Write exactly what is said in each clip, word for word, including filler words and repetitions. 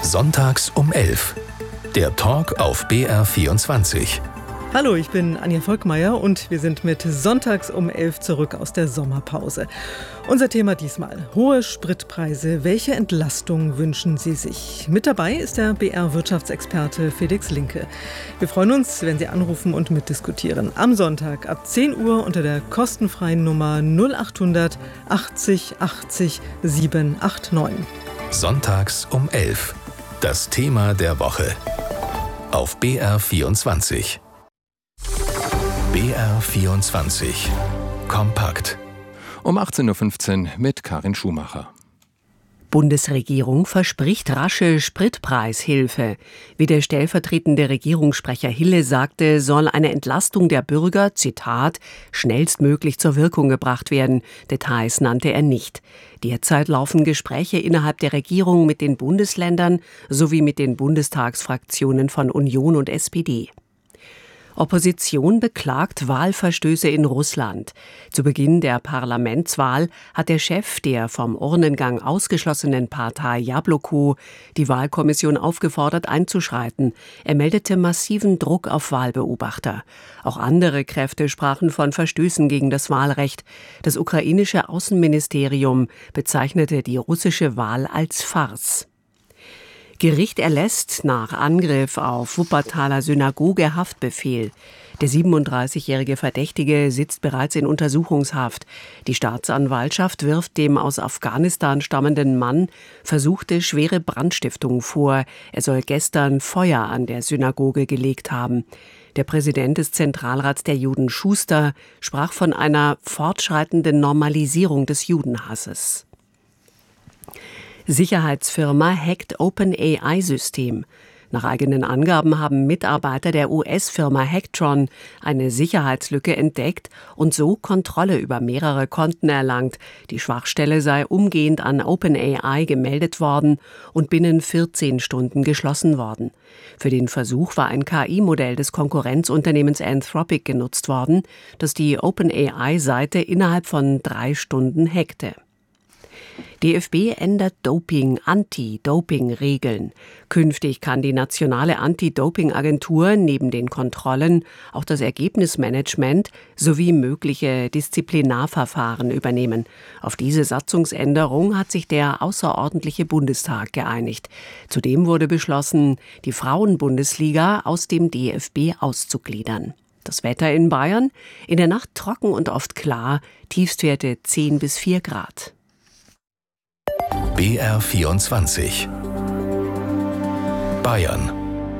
Sonntags um elf. Der Talk auf B R vierundzwanzig. Hallo, ich bin Anja Volkmeier und wir sind mit Sonntags um elf zurück aus der Sommerpause. Unser Thema diesmal: hohe Spritpreise. Welche Entlastung wünschen Sie sich? Mit dabei ist der B R-Wirtschaftsexperte Felix Linke. Wir freuen uns, wenn Sie anrufen und mitdiskutieren. Am Sonntag ab zehn Uhr unter der kostenfreien Nummer null achthundert achtzig achtzig siebenhundertneunundachtzig. Sonntags um elf. Das Thema der Woche. Auf B R vierundzwanzig. B R vierundzwanzig. Kompakt. Um achtzehn Uhr fünfzehn mit Karin Schumacher. Bundesregierung verspricht rasche Spritpreishilfe. Wie der stellvertretende Regierungssprecher Hille sagte, soll eine Entlastung der Bürger, Zitat, schnellstmöglich zur Wirkung gebracht werden. Details nannte er nicht. Derzeit laufen Gespräche innerhalb der Regierung mit den Bundesländern sowie mit den Bundestagsfraktionen von Union und S P D. Opposition beklagt Wahlverstöße in Russland. Zu Beginn der Parlamentswahl hat der Chef der vom Urnengang ausgeschlossenen Partei Jabloko die Wahlkommission aufgefordert, einzuschreiten. Er meldete massiven Druck auf Wahlbeobachter. Auch andere Kräfte sprachen von Verstößen gegen das Wahlrecht. Das ukrainische Außenministerium bezeichnete die russische Wahl als Farce. Gericht erlässt nach Angriff auf Wuppertaler Synagoge Haftbefehl. Der siebenunddreißigjährige Verdächtige sitzt bereits in Untersuchungshaft. Die Staatsanwaltschaft wirft dem aus Afghanistan stammenden Mann versuchte schwere Brandstiftung vor. Er soll gestern Feuer an der Synagoge gelegt haben. Der Präsident des Zentralrats der Juden, Schuster, sprach von einer fortschreitenden Normalisierung des Judenhasses. Sicherheitsfirma hackt OpenAI-System. Nach eigenen Angaben haben Mitarbeiter der U S-Firma Hacktron eine Sicherheitslücke entdeckt und so Kontrolle über mehrere Konten erlangt. Die Schwachstelle sei umgehend an OpenAI gemeldet worden und binnen vierzehn Stunden geschlossen worden. Für den Versuch war ein K I-Modell des Konkurrenzunternehmens Anthropic genutzt worden, das die OpenAI-Seite innerhalb von drei Stunden hackte. D F B ändert Doping-Anti-Doping-Regeln. Künftig kann die nationale Anti-Doping-Agentur neben den Kontrollen auch das Ergebnismanagement sowie mögliche Disziplinarverfahren übernehmen. Auf diese Satzungsänderung hat sich der außerordentliche Bundestag geeinigt. Zudem wurde beschlossen, die Frauenbundesliga aus dem D F B auszugliedern. Das Wetter in Bayern: in der Nacht trocken und oft klar, Tiefstwerte zehn bis vier Grad. B R vierundzwanzig. Bayern.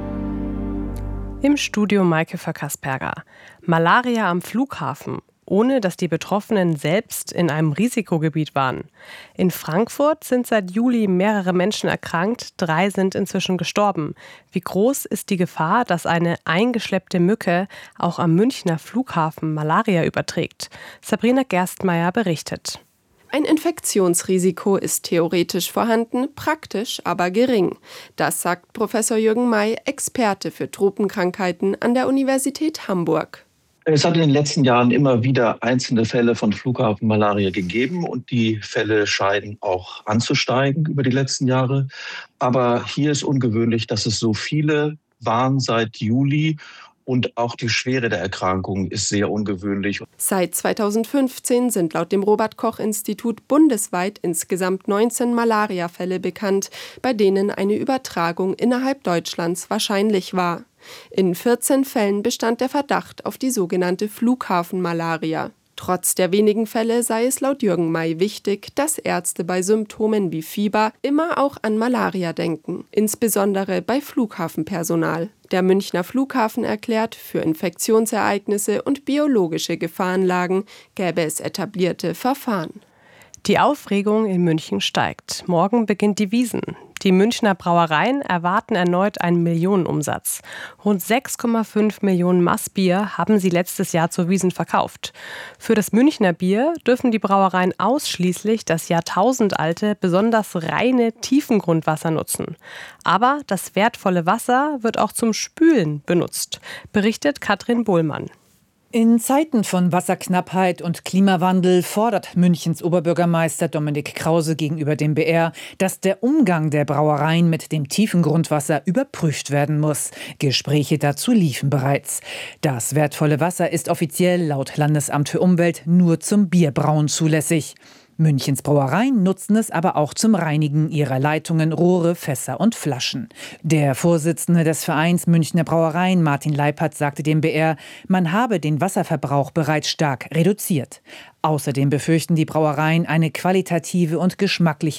Im Studio Maike Verkasperger. Malaria am Flughafen, ohne dass die Betroffenen selbst in einem Risikogebiet waren. In Frankfurt sind seit Juli mehrere Menschen erkrankt, drei sind inzwischen gestorben. Wie groß ist die Gefahr, dass eine eingeschleppte Mücke auch am Münchner Flughafen Malaria überträgt? Sabrina Gerstmeier berichtet. Ein Infektionsrisiko ist theoretisch vorhanden, praktisch aber gering. Das sagt Professor Jürgen May, Experte für Tropenkrankheiten an der Universität Hamburg. Es hat in den letzten Jahren immer wieder einzelne Fälle von Flughafenmalaria gegeben und die Fälle scheinen auch anzusteigen über die letzten Jahre. Aber hier ist ungewöhnlich, dass es so viele waren seit Juli. Und auch die Schwere der Erkrankung ist sehr ungewöhnlich. Seit zweitausendfünfzehn sind laut dem Robert-Koch-Institut bundesweit insgesamt neunzehn Malariafälle bekannt, bei denen eine Übertragung innerhalb Deutschlands wahrscheinlich war. In vierzehn Fällen bestand der Verdacht auf die sogenannte Flughafenmalaria. Trotz der wenigen Fälle sei es laut Jürgen May wichtig, dass Ärzte bei Symptomen wie Fieber immer auch an Malaria denken, insbesondere bei Flughafenpersonal. Der Münchner Flughafen erklärt, für Infektionsereignisse und biologische Gefahrenlagen gäbe es etablierte Verfahren. Die Aufregung in München steigt. Morgen beginnt die Wiesn. Die Münchner Brauereien erwarten erneut einen Millionenumsatz. Rund sechs Komma fünf Millionen Maßbier haben sie letztes Jahr zur Wiesn verkauft. Für das Münchner Bier dürfen die Brauereien ausschließlich das jahrtausendalte, besonders reine Tiefengrundwasser nutzen. Aber das wertvolle Wasser wird auch zum Spülen benutzt, berichtet Katrin Bohlmann. In Zeiten von Wasserknappheit und Klimawandel fordert Münchens Oberbürgermeister Dominik Krause gegenüber dem B R, dass der Umgang der Brauereien mit dem tiefen Grundwasser überprüft werden muss. Gespräche dazu liefen bereits. Das wertvolle Wasser ist offiziell laut Landesamt für Umwelt nur zum Bierbrauen zulässig. Münchens Brauereien nutzen es aber auch zum Reinigen ihrer Leitungen, Rohre, Fässer und Flaschen. Der Vorsitzende des Vereins Münchner Brauereien, Martin Leipert, sagte dem B R, man habe den Wasserverbrauch bereits stark reduziert. Außerdem befürchten die Brauereien eine qualitative und geschmackliche